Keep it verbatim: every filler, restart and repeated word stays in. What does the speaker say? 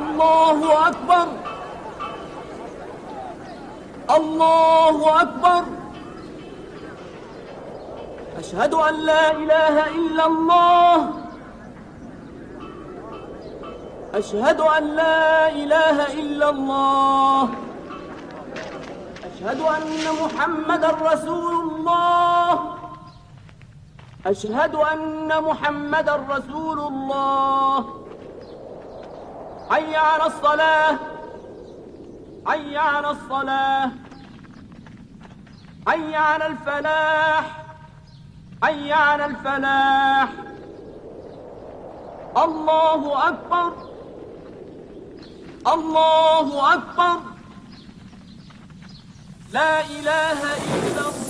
الله أكبر الله أكبر. أشهد أن لا إله إلا الله. أشهد أن لا إله إلا الله. أشهد أن محمدا رسول الله. أشهد أن محمدا رسول الله. حي على الصلاة حي على الصلاة حي على الفلاح حي على الفلاح. الله أكبر الله أكبر. لا إله إلا الله.